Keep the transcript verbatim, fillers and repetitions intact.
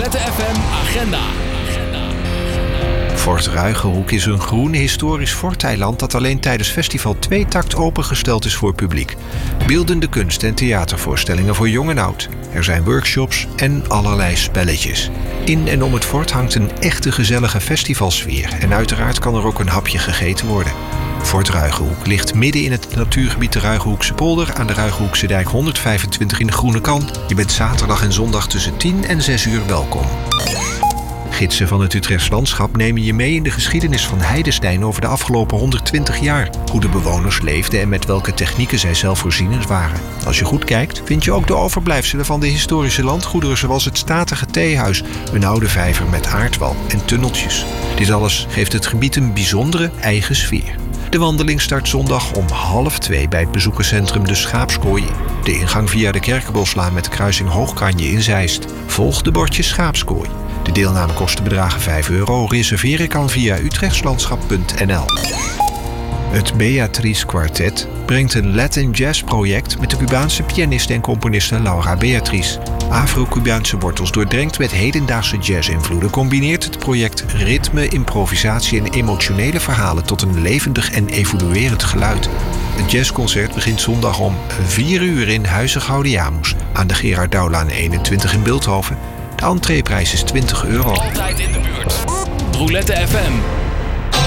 Roulette F M Agenda. Fort Ruigenhoek is een groen historisch forteiland dat alleen tijdens festival Tweetakt opengesteld is voor publiek. Beeldende kunst en theatervoorstellingen voor jong en oud. Er zijn workshops en allerlei spelletjes. In en om het fort hangt een echte gezellige festivalsfeer en uiteraard kan er ook een hapje gegeten worden. Fort Ruigenhoek ligt midden in het natuurgebied de Ruigenhoekse polder aan de Ruigenhoekse dijk honderdvijfentwintig in de Groene Kan. Je bent zaterdag en zondag tussen tien en zes uur welkom. Gidsen van het Utrechts landschap nemen je mee in de geschiedenis van Heidestein over de afgelopen honderdtwintig jaar. Hoe de bewoners leefden en met welke technieken zij zelfvoorzienend waren. Als je goed kijkt, vind je ook de overblijfselen van de historische landgoederen zoals het statige theehuis, een oude vijver met aardwal en tunneltjes. Dit alles geeft het gebied een bijzondere eigen sfeer. De wandeling start zondag om half twee bij het bezoekerscentrum De Schaapskooi. De ingang via de Kerkenboslaan met de kruising Hoogkanje in Zeist. Volg de bordjes Schaapskooi. De deelnamekosten bedragen vijf euro. Reserveren kan via utrechtslandschap punt n l. Het Beatrice Quartet brengt een Latin Jazz project met de Cubaanse pianiste en componiste Laura Beatrice. Afro-Cubaanse wortels doordrenkt met hedendaagse jazz-invloeden combineert het project ritme, improvisatie en emotionele verhalen tot een levendig en evoluerend geluid. Het jazzconcert begint zondag om vier uur in Huize Gaudiamus aan de Gerard Douwlaan eenentwintig in Bilthoven. De entreeprijs is twintig euro. Altijd in de buurt. Roulette F M.